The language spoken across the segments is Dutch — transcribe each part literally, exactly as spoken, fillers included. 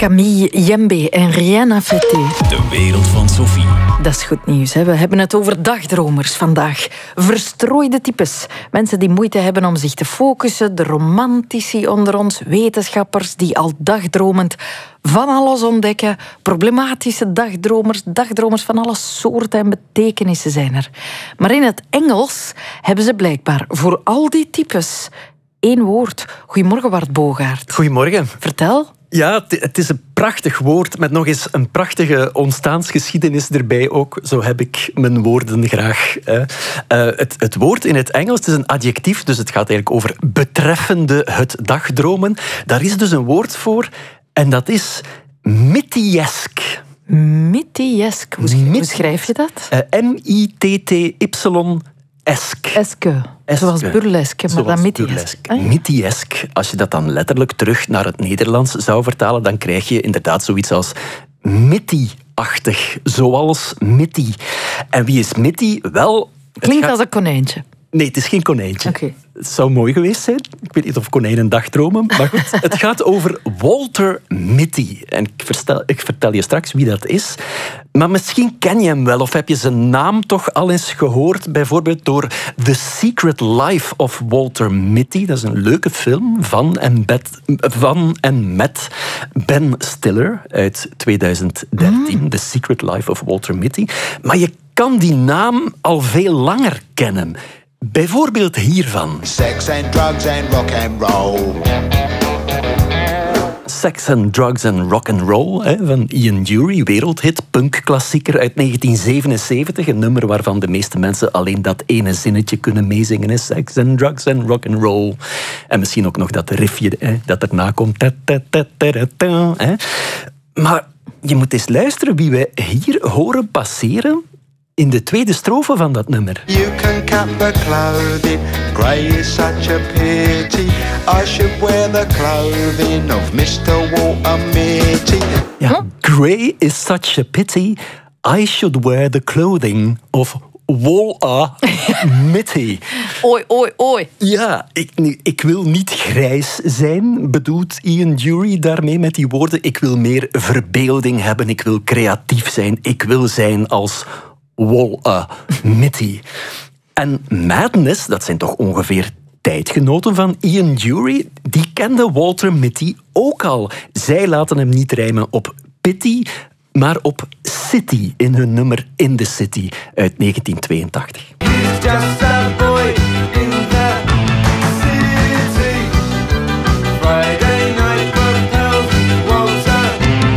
Camille Jembe en Rihanna Fete. De wereld van Sophie. Dat is goed nieuws. Hè? We hebben het over dagdromers vandaag. Verstrooide types. Mensen die moeite hebben om zich te focussen. De romantici onder ons. Wetenschappers die al dagdromend van alles ontdekken. Problematische dagdromers. Dagdromers van alle soorten en betekenissen zijn er. Maar in het Engels hebben ze blijkbaar voor al die types één woord. Goedemorgen, Bart Bogaert. Goedemorgen. Vertel. Ja, het is een prachtig woord met nog eens een prachtige ontstaansgeschiedenis erbij ook. Zo heb ik mijn woorden graag. Uh, het, het woord in het Engels, het is een adjectief, dus het gaat eigenlijk over betreffende het dagdromen. Daar is dus een woord voor en dat is Mittiesk. Mittiesk. Hoe, Mit- hoe schrijf je dat? Uh, M I T T Y Esk. Eske. Zoals burleske, maar dan Mittiesk. Ah, ja. Mittiesk. Als je dat dan letterlijk terug naar het Nederlands zou vertalen, dan krijg je inderdaad zoiets als Mittie-achtig. Zoals Mittie. En wie is Mittie? Wel... Klinkt gaat... als een konijntje. Nee, het is geen konijntje. Okay. Het zou mooi geweest zijn. Ik weet niet of konijnen dagdromen. Maar goed, het gaat over Walter Mitty. En ik, verstel, ik vertel je straks wie dat is. Maar misschien ken je hem wel. Of heb je zijn naam toch al eens gehoord. Bijvoorbeeld door The Secret Life of Walter Mitty. Dat is een leuke film van en, bet, van en met Ben Stiller uit tweeduizend dertien. Mm. The Secret Life of Walter Mitty. Maar je kan die naam al veel langer kennen. Bijvoorbeeld hiervan. Sex and drugs and rock and roll. Sex and Drugs and Rock and Roll hè, van Ian Dury, wereldhit, punkklassieker uit negentien zevenenzeventig. Een nummer waarvan de meeste mensen alleen dat ene zinnetje kunnen meezingen. Hè. Sex and Drugs and Rock and Roll. En misschien ook nog dat riffje hè, dat erna komt. Ta, ta, ta, ta, ta, hè. Maar je moet eens luisteren wie we hier horen passeren in de tweede strofe van dat nummer. You can cut the clothing, grey is such a pity. I should wear the clothing of mister Walter Mitty. Ja, grey is such a pity. I should wear the clothing of Walter Mitty. Oei, oei, oei. Ja, ik, ik wil niet grijs zijn, bedoelt Ian Dury daarmee met die woorden. Ik wil meer verbeelding hebben, ik wil creatief zijn, ik wil zijn als Walter Mitty. En Madness, dat zijn toch ongeveer tijdgenoten van Ian Dury, die kende Walter Mitty ook al. Zij laten hem niet rijmen op Pity, maar op City in hun nummer In the City uit negentien tweeëntachtig. Just a boy in the city. Friday night propels Walter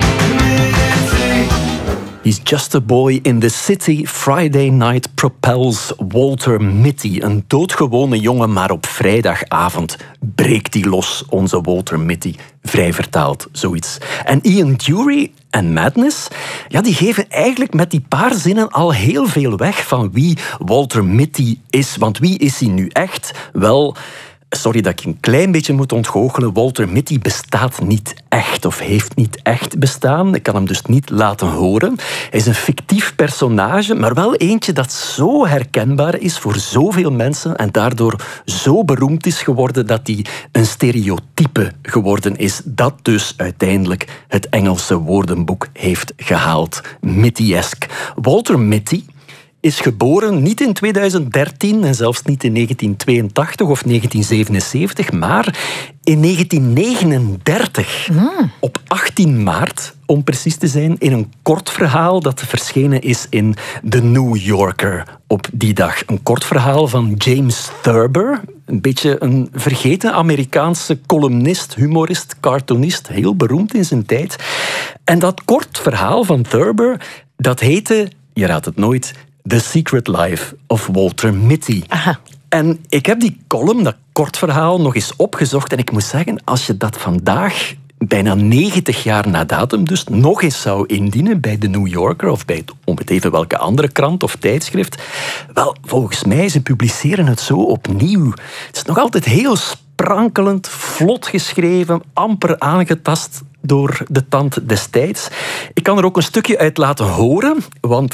Mitty. He's just a boy in the city. Friday night propels Walter Mitty. Een doodgewone jongen, maar op vrijdagavond breekt hij los, onze Walter Mitty. Vrij vertaald, zoiets. En Ian Dury en Madness, ja, die geven eigenlijk met die paar zinnen al heel veel weg van wie Walter Mitty is. Want wie is hij nu echt? Wel, sorry dat ik een klein beetje moet ontgoochelen. Walter Mitty bestaat niet echt of heeft niet echt bestaan. Ik kan hem dus niet laten horen. Hij is een fictief personage, maar wel eentje dat zo herkenbaar is voor zoveel mensen en daardoor zo beroemd is geworden dat hij een stereotype geworden is. Dat dus uiteindelijk het Engelse woordenboek heeft gehaald. Mittiesk. Walter Mitty is geboren niet in tweeduizend dertien en zelfs niet in negentien tweeëntachtig of negentien zevenenzeventig, maar in negentien negenendertig. Mm. Op achttien maart, om precies te zijn, in een kort verhaal dat verschenen is in The New Yorker op die dag. Een kort verhaal van James Thurber, een beetje een vergeten Amerikaanse columnist, humorist, cartoonist, heel beroemd in zijn tijd. En dat kort verhaal van Thurber, dat heette, je raadt het nooit, The Secret Life of Walter Mitty. Aha. En ik heb die column, dat kort verhaal, nog eens opgezocht. En ik moet zeggen, als je dat vandaag, bijna negentig jaar na datum, dus nog eens zou indienen bij The New Yorker of bij, om het even welke andere krant of tijdschrift, wel, volgens mij, ze publiceren het zo opnieuw. Het is nog altijd heel sprankelend, vlot geschreven, amper aangetast door de tand destijds. Ik kan er ook een stukje uit laten horen, want